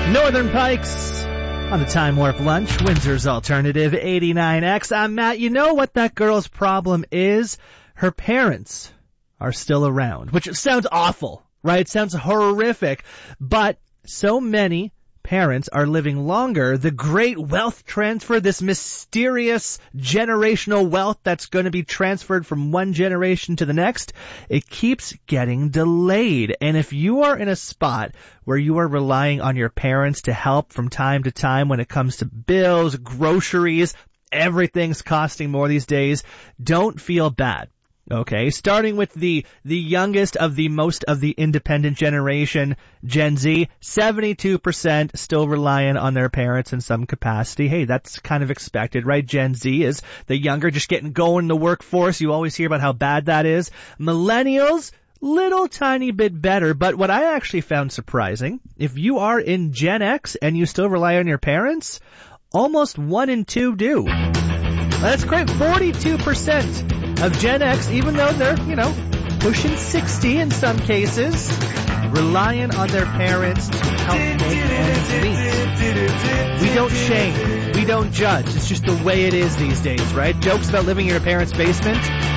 Northern Pikes on the Time Warp Lunch, Windsor's Alternative 89X. I'm Matt. You know what that girl's problem is? Her parents are still around, which sounds awful, right? It sounds horrific, but so many parents are living longer. The great wealth transfer, this mysterious generational wealth that's going to be transferred from one generation to the next, it keeps getting delayed. And if you are in a spot where you are relying on your parents to help from time to time when it comes to bills, groceries, everything's costing more these days, don't feel bad. Okay, starting with the youngest of the most of the independent generation, Gen Z, 72% still relying on their parents in some capacity. Hey, that's kind of expected, right? Gen Z is the younger, just getting going in the workforce. You always hear about how bad that is. Millennials, little tiny bit better, but what I actually found surprising, if you are in Gen X and you still rely on your parents, almost 1 in 2 do. That's great, 42%. Of Gen X, even though they're, pushing 60 in some cases, relying on their parents to help make ends meet. We don't shame. We don't judge. It's just the way it is these days, right? Jokes about living in your parents' basement,